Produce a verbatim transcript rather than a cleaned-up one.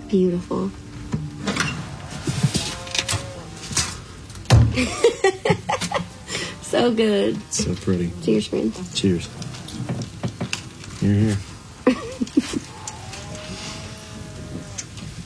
Beautiful. So good. So pretty. Cheers, friends. Cheers. Here, here.